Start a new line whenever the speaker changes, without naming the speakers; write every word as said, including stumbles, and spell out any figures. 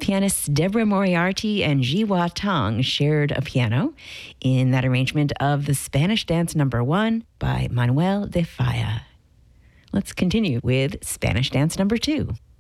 Pianists Deborah Moriarty and Jiwa Tang shared a piano in that arrangement of the Spanish Dance Number One by Manuel de Falla. Let's continue with Spanish Dance Number Two.